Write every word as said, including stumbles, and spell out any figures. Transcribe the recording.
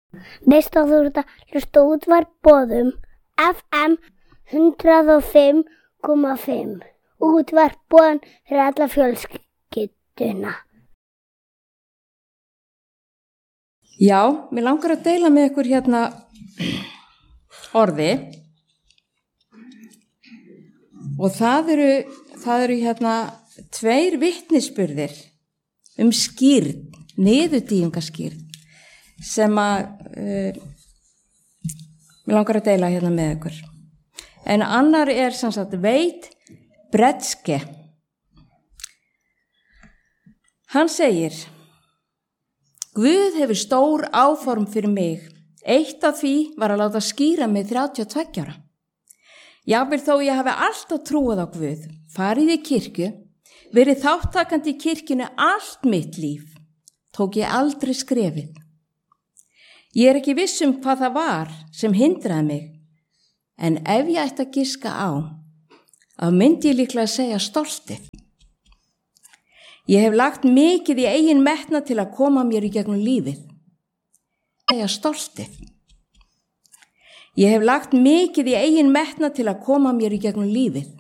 Veistu að þú ert að hlusta útvarp Boðum F M hundrað og fimm komma fimm. Útvarp Boðum fyrir alla fjölskylduna. Já, mér langar að deila með ykkur hérna orði og það eru, það eru hérna tveir vitnisburðir um skírn, niðurdýfingaskírn sem að uh, mér langar að deila hérna með ykkur. En annar er sem sagt Veit Bredske. Hann segir: Guð hefur stór áform fyrir mig. Eitt af því var að láta skýra mig þrjátíu og tveggja ára. Jafnvel þó ég hafi alltaf trúað á Guð, farið í kirkju, verið þáttakandi í kirkjunni allt mitt líf, tók ég aldrei skrefið. Ég er ekki viss um hvað það var sem hindraði mig, en ef ég ætti að giska á, þá myndi ég líklega að segja stoltið. Ég hef lagt mikið í eigin metnað til að koma mér í gegnum lífið. Segja stoltið. Ég hef lagt mikið í eigin metnað til að koma mér í gegnum lífið.